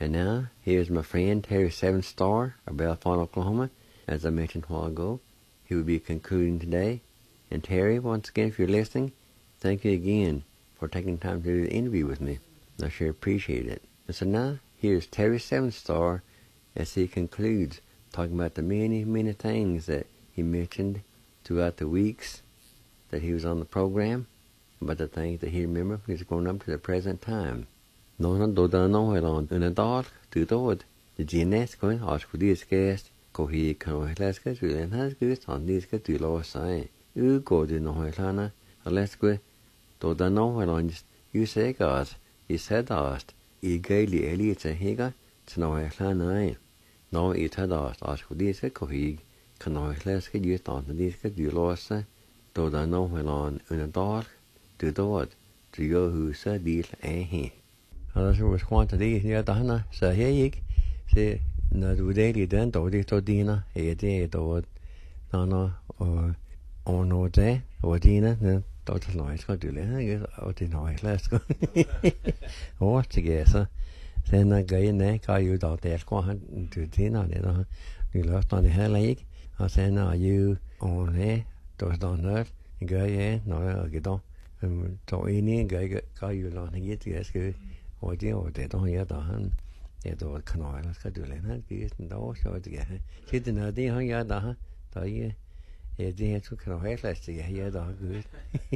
And now, here's my friend Terry Seven Star of Belfont, Oklahoma. As I mentioned a while ago, he will be concluding today. And Terry, once again, if you're listening, thank you again for taking time to do the interview with me. I sure appreciate it. And so now, here's Terry Seven Star as he concludes talking about the many, many things that he mentioned throughout the weeks that he was on the program, about the things that he remembered when he was growing up to the present time. Nó đồ đàn nó hồi lòng ở đó từ đó the GNS going out for this guest go he can let's go to and has good on this go to lower side go to no hồi let's go đồ đàn nó hồi lòng you say God he said us he gave the elite to higa to no hồi này no he said us for this go he can let's go you on this go to lower side đồ đàn nó hồi lòng ở đó từ đó to go who said this he Als we squanten die ja dan zei ik ze na de daily dan door die tot dina die door dan ono de dina tot het nooit gaat doen hè wat die nooit les hoor te gesa zijn dan ga je nee kan je dat er kwam te dina dan nu loopt dan heel ik als zijn nou je on hè tot dan er ga je nou gedaan to ini ga kan je dan niet eens og det då jag då han det då kanaler ska du lämna det då så det sitter när det han gör då då är det så kan jag läsa det här då gud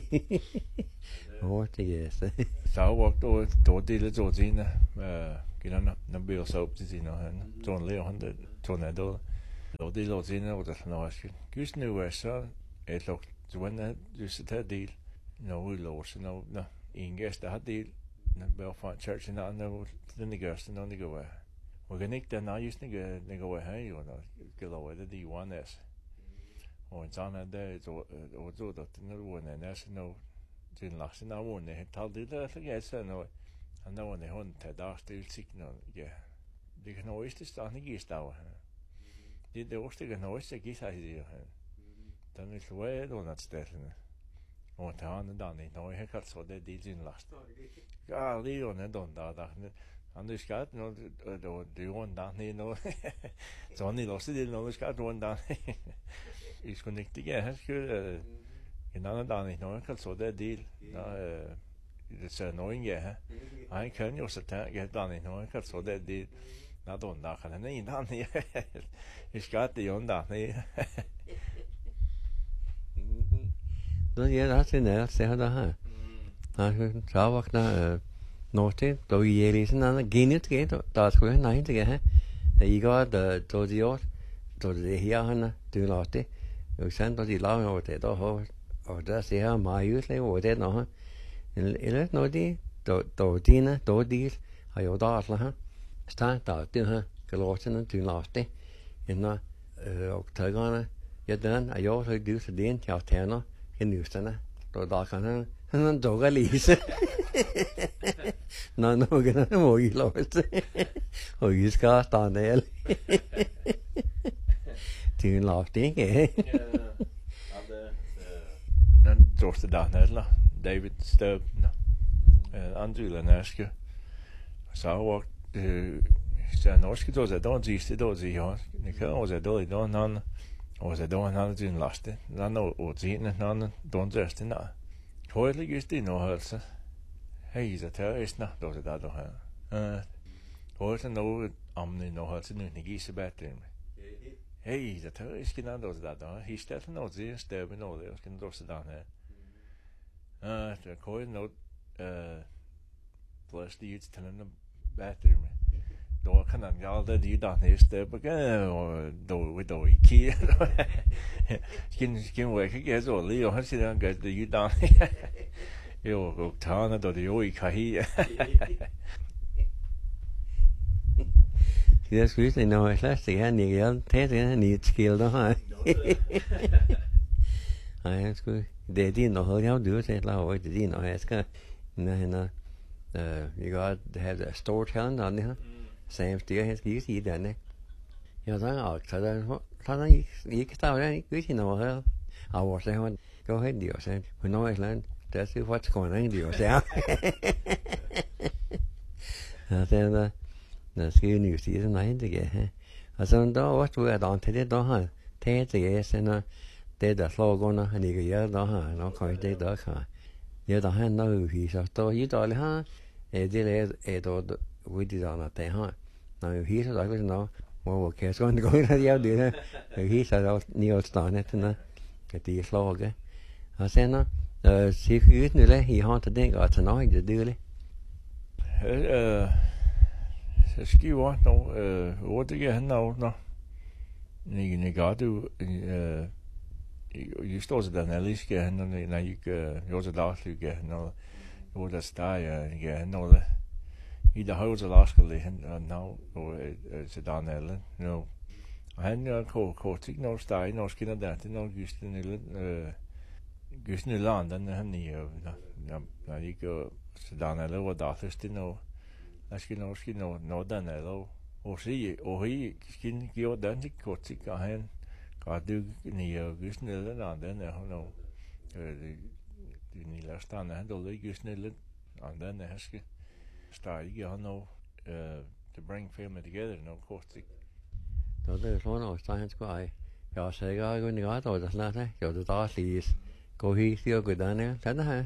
och det är så vart då det så sina gillarna när blir så upp till sina han John Leon det tornado då det så sina och det när just nu är så ett lock så när just det deal no loss no inges det hade Belfont Church and the girls and on the go. We're going to now use the go ahead or get away the D1S. Or it's on a day or do that in the one and there's no didn't last in our one. They had told it that yes, I know. And no one they hunt had asked the signal. Yeah, they can always just on the geese now. Did the Oster can always the geese idea. Then it's way on that station. Och ta han dan inte och jag kallar så det din last. Ja, Leon är då där. Han du ska då du hon där ni nå. Så ni låser det nå ska då där. Jag ska inte ge här skulle en annan dag inte och kallar så det deal. Det så annoying här. Han kan ju så ta get dan inte och kallar så det deal. När då där kan han inte han. Jag ska det ju där ni. Nó vậy đó thế này sẽ đó ha sao vậy đó nói thế tôi về đi xem nó ghi nhớ cái đó cái này thế cái thì có tôi đi ở tôi đi here ha từ đó thế rồi sáng tôi đi lao rồi thế đó họ ở đó sẽ mà yêu lấy rồi thế nó ha nói đi tôi đi nè tôi đi hay ở đó là ha start đó từ ha cái lối nó từ đó thế nó thời gian này giờ đến ai ở thôi đi sẽ đến theo theo nó cái 뉴스나 또 나가는 하는 조가 리스 나는 그냥 뭐 이러지 어디가 다네 지금 나왔대 den torste dag nedla David Stubb Andrew Lenaske så var så norske då så då siste då så ja det kan också då då han och så då han din laste han och sina han då just när Hoyle just det nå alltså hej så tar är snart då så där då här och så nå amne nå alltså nu ni gisse bättre hej så tar är skinna då så där då istället nå det stämmer nå det ska då så där här så kör nå plus det är till en bättre då kan han göra det i den nästa och då i skin work jag så Leo han ser han går det i den jo och tar då det ju i kai det skulle det nå slags det här ni gör det det ni skill då ha nej skulle det din och hör jag du säger la och det din och jag ska nej you got to have the storytelling on here xem tiếng hay cái gì đấy này, giờ đó thật ra nó cái tao đấy cái gì nào hơn, vào xem có hết điều xem, mình nói là để sự phát còn những điều xem, xem là Nå skriver ni jo sige sådan noget det her. Og så der også var der til det der har taget det sådan det der slår under han ikke gjør der har nok kan det der kan. Ja der han noget vi så der i der har det er der vi det der der har. Når vi så der sådan hvor kan så gå ind og jeg det her. Vi så der ni år stående til når kan det slår det. Og så når se fyren eller i har til den og til noget det det. Så skriver ordet det han når ni gør du i står så den aliske han når ikke jo så daglige når jo der stager ja når i der har så laskelig han når så den alle no han kort ikke når stager når skinner der til når gysne land den han i når ikke så den alle var der først når Aski no den eller og he skin gjorde den til kort ikke han gør du ni gysne eller den er no ni lasterne han der ligger gysne eller den er skal start ikke han no to bring family together no kort ikke Så det er sådan noget han skulle ej. Jeg sagde jeg går ikke ret over det snart jeg det der lige gå helt og gå der den her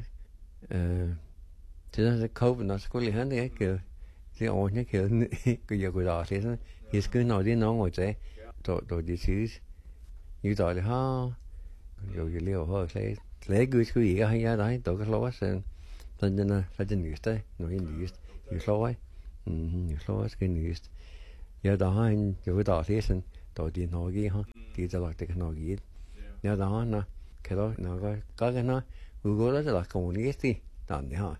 det der køben og skulle han ikke det ordentligt kæden jeg går der sådan jeg skal nå det nogen og så det synes I der har jo jeg lever højt slet Gud skulle ikke have jeg dig der kan slå os sådan den er for den nyeste nu en nyeste jeg slår jeg slår skal nyeste ja der har en jo der er sådan der det nok i har det der lagt det kan nok i ja der har nå kan du nok godt kan nå vi går der der kommer næste den har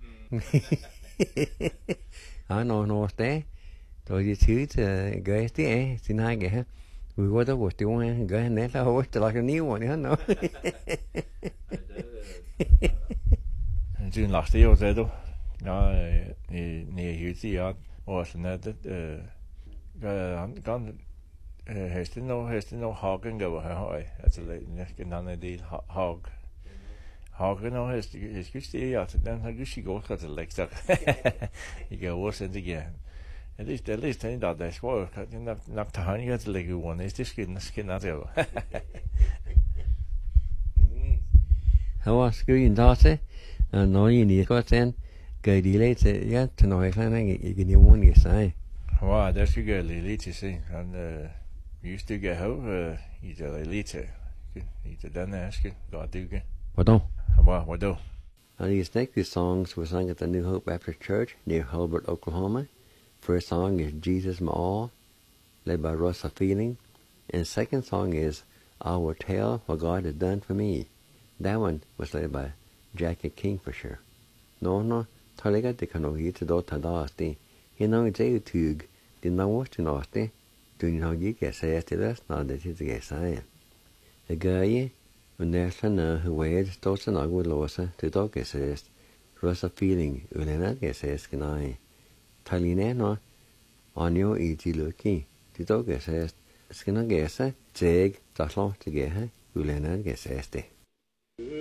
når sted der er tid til gør det af sin egen her vi går der vores det gør han næste år der lager nye år han nå det er last år så du ja ni helt ja og sådan det kan hesten no hagen går her altså næsten en del hagen no hest jeg skal sige ja den har du sig godt til lektor ikke også det igen det er lidt ting der skal nok tage han til lægge ordene det skal nok det han var skøn der til når I lige godt sen gør de lidt til ja til noget sådan ikke ni ordene i sig wow der skal jeg lige til se han just det jeg har i det lidt i det den er skal godt det What do? These next few songs were sung at the New Hope Baptist Church near Hulbert, Oklahoma. First song is Jesus My All, led by Russ Feeling. And second song is I Will Tell What God Has Done For Me. That one was led by Jackie Kingfisher. No, talega de kan ikke til dot tadasti. Hina ikke tug. Det når til næste. Du har ikke sagt til det, når det til det siger. Det gør jeg. Og næsten højt står så nok ud låse til dog sæst. Russ Feeling ulenat sæst genai. Talina no anjo i tiluki. Det dog sæst. Skal nok gæse tæg der slår til gæhe ulenat sæst.